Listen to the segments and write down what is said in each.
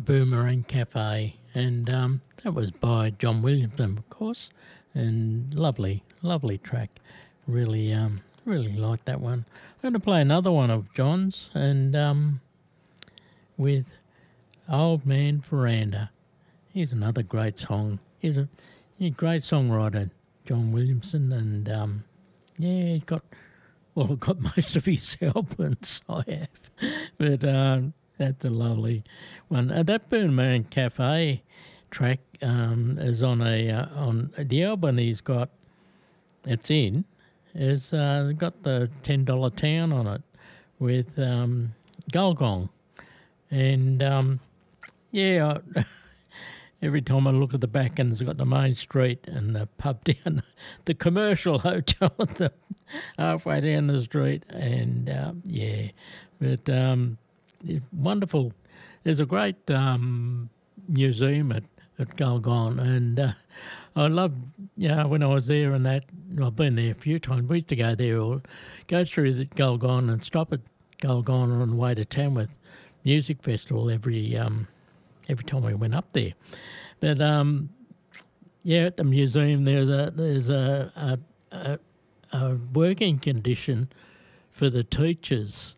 Boomerang Cafe, and that was by John Williamson, of course, and lovely, lovely track. Really, really liked that one. I'm going to play another one of John's, and with Old Man Veranda. Here's another great song. He's a great songwriter, John Williamson, and yeah, he's got most of his albums I have, but that's a lovely one. That Boomerang Cafe track is on on the album he's got. It's in is got the $10 Town on it with Gulgong, and yeah. Every time I look at the back and it's got the main street and the pub down, the commercial hotel at the halfway down the street, and yeah, but it's wonderful. There's a great museum at Gulgong, and I love, when I was there and that, I've been there a few times. We used to go there or go through the Gulgong and stop at Gulgong on the way to Tamworth Music Festival every time we went up there. But yeah, at the museum there's a working condition for the teachers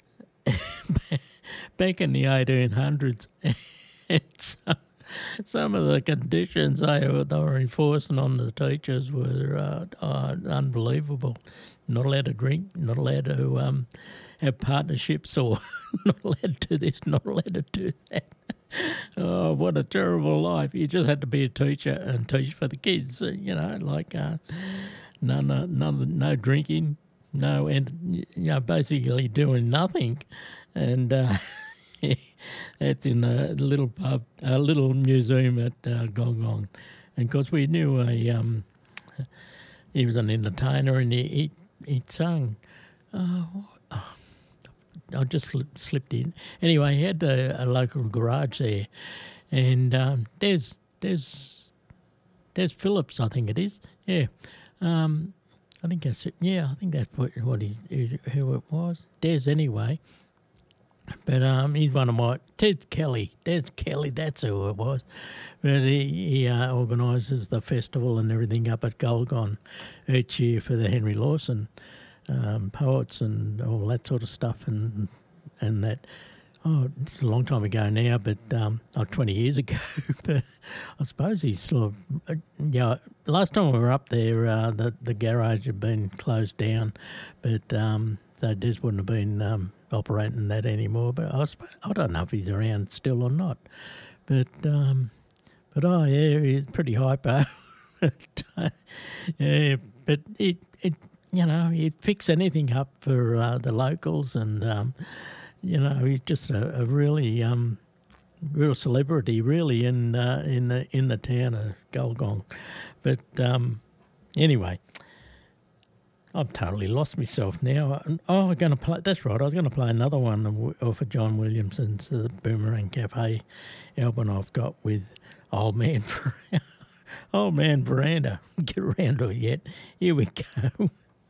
back in the 1800s. And some of the conditions they were enforcing on the teachers were unbelievable. Not allowed to drink, not allowed to have partnerships, or not allowed to do this, not allowed to do that. Oh, what a terrible life. You just had to be a teacher and teach for the kids, like no drinking, and basically doing nothing. And that's in a little pub, a little museum at Gulgong. And of course we knew he was an entertainer, and he sung. I just slipped in. Anyway, he had a local garage there, and there's Phillips, I think it is. Yeah, I think that's it. Yeah, I think that's who it was. Des anyway. But he's one of my Des Kelly, that's who it was. But he organises the festival and everything up at Gulgong each year for the Henry Lawson poets and all that sort of stuff, and that. Oh, it's a long time ago now, but 20 years ago. But I suppose he's still. Last time we were up there, the garage had been closed down, but so Des wouldn't have been operating that anymore. But I don't know if he's around still or not. But oh yeah, he's pretty hyper. Yeah, but he'd fix anything up for the locals, and he's just a really real celebrity, really, in the town of Gulgong. But anyway, I've totally lost myself now. Oh, I'm going to play. That's right. I was going to play another one off of John Williamson's Boomerang Cafe album I've got with Old Man Veranda. Get around to it yet. Here we go.